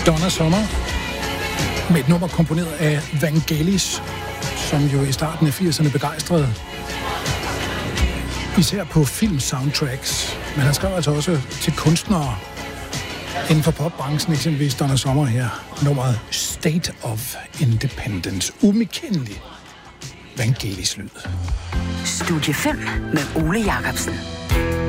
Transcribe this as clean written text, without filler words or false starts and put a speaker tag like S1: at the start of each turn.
S1: Donna Summer med et nummer komponeret af Vangelis, som jo i starten af 80'erne begejstrede især på film-soundtracks. Men han skrev altså også til kunstnere inden for popbranchen, eksempelvis Donna Summer her. Nummeret State of Independence. Umikendelig Vangelis lyd.
S2: Studie 5 med Ole Jacobsen.